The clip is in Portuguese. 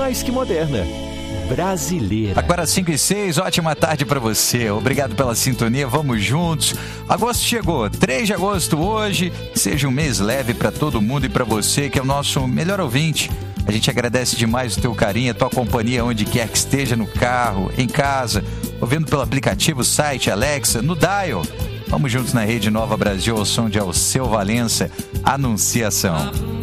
mais que moderna. Brasileira. Agora 5:06, ótima tarde pra você. Obrigado pela sintonia, vamos juntos. Agosto chegou, 3 de agosto hoje. Seja um mês leve pra todo mundo e pra você, que é o nosso melhor ouvinte. A gente agradece demais o teu carinho, a tua companhia, onde quer que esteja, no carro, em casa, ouvindo pelo aplicativo, site, Alexa, no Dial. Vamos juntos na Rede Nova Brasil, ao som de Alceu Valença, Anunciação.